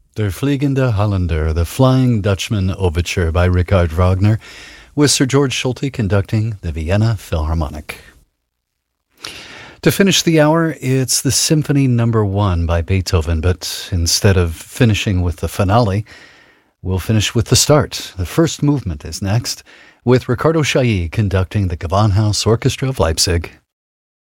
Der Fliegende Holländer, the Flying Dutchman Overture by Richard Wagner, with Sir George Solti conducting the Vienna Philharmonic. To finish the hour, it's the Symphony No. 1 by Beethoven, but instead of finishing with the finale, we'll finish with the start. The first movement is next, with Ricardo Chailly conducting the Gewandhaus Orchestra of Leipzig.